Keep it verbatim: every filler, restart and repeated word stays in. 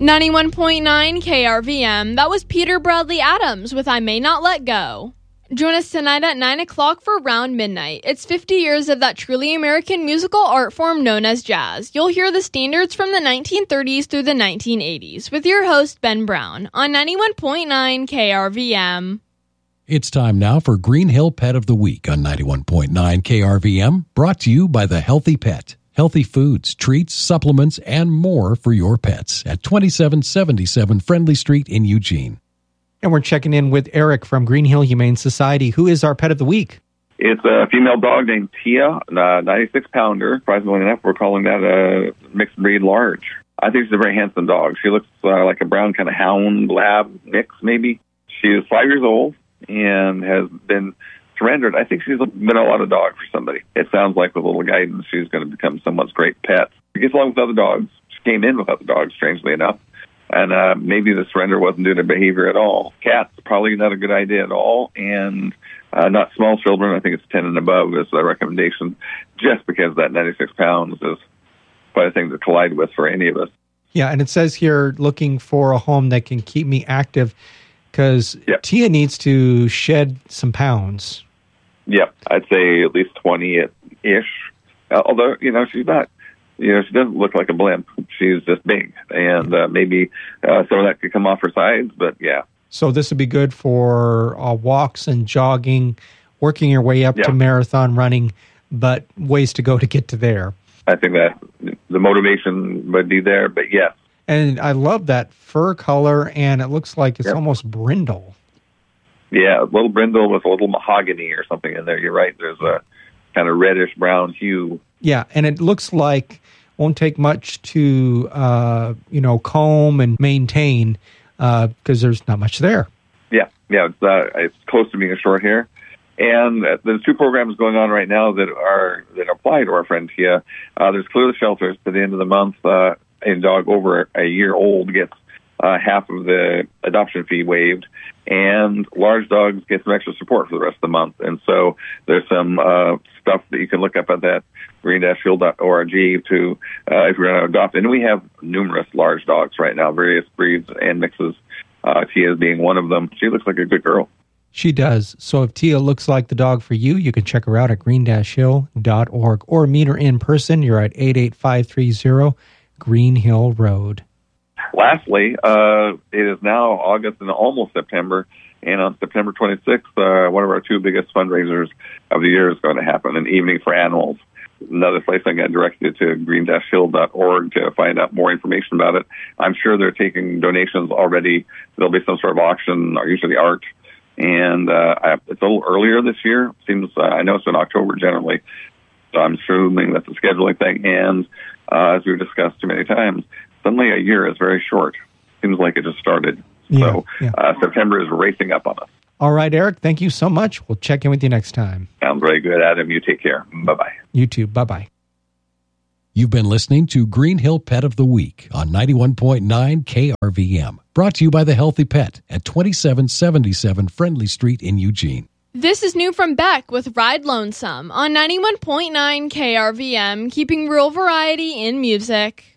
ninety-one point nine K R V M, that was Peter Bradley Adams with I May Not Let Go. Join us tonight at nine o'clock for Round Midnight. It's fifty years of that truly American musical art form known as jazz. You'll hear the standards from the nineteen thirties through the nineteen eighties with your host, Ben Brown, on ninety-one point nine K R V M. It's time now for Green Hill Pet of the Week on ninety-one point nine K R V M, brought to you by The Healthy Pet. Healthy foods, treats, supplements, and more for your pets at twenty-seven seventy-seven Friendly Street in Eugene. And we're checking in with Eric from Green Hill Humane Society. Who is our pet of the week? It's a female dog named Tia, a ninety-six pounder. Surprisingly enough, we're calling that a mixed breed large. I think she's a very handsome dog. She looks uh, like a brown kind of hound lab mix, maybe. She is five years old and has been surrendered. I think she's been a lot of dog for somebody. It sounds like with a little guidance, she's going to become someone's great pet. She gets along with other dogs. She came in with other dogs, strangely enough. And uh, maybe the surrender wasn't due to behavior at all. Cats, probably not a good idea at all. And uh, not small children. I think it's ten and above is the recommendation, just because that ninety-six pounds is quite a thing to collide with for any of us. Yeah, and it says here, looking for a home that can keep me active, because yep. Tia needs to shed some pounds. Yep, I'd say at least twenty-ish. Uh, although, you know, she's not, you know, she doesn't look like a blimp. She's just big. And uh, maybe uh, some of that could come off her sides, but yeah. So this would be good for uh, walks and jogging, working your way up yep. to marathon running, but ways to go to get to there. I think that the motivation would be there, but yes. And I love that fur color, and it looks like it's yep. almost brindle. Yeah, a little brindle with a little mahogany or something in there. You're right. There's a kind of reddish-brown hue. Yeah, and it looks like won't take much to, uh, you know, comb and maintain because uh, there's not much there. Yeah, yeah, it's, uh, it's close to being a short hair. And uh, there's two programs going on right now that are that apply to our friend Tia. Uh, there's Clear the Shelters. To the end of the month, uh, a dog over a year old gets uh, half of the adoption fee waived, and large dogs get some extra support for the rest of the month. And so there's some uh, stuff that you can look up at that green dash hill dot org to uh, if you're going to adopt. And we have numerous large dogs right now, various breeds and mixes. Uh, Tia being one of them. She looks like a good girl. She does. So if Tia looks like the dog for you, you can check her out at green dash hill dot org or meet her in person. You're at eight eight five three zero Green Hill Road. Lastly, uh, it is now August and almost September, and on September twenty-sixth, uh, one of our two biggest fundraisers of the year is going to happen, an evening for animals. Another place I got directed to green dash hill dot org to find out more information about it. I'm sure they're taking donations already. There'll be some sort of auction, or usually art. And uh, I, it's a little earlier this year. Seems uh, I know it's in October generally, so I'm assuming that's a scheduling thing. And uh, as we've discussed too many times, suddenly a year is very short. Seems like it just started. Yeah, so yeah. Uh, September is racing up on us. All right, Eric, thank you so much. We'll check in with you next time. Sounds very good, Adam. You take care. Bye-bye. You too. Bye-bye. You've been listening to Green Hill Pet of the Week on ninety-one point nine K R V M, brought to you by The Healthy Pet at twenty-seven seventy-seven Friendly Street in Eugene. This is new from Beck with Ride Lonesome on ninety-one point nine K R V M, keeping real variety in music.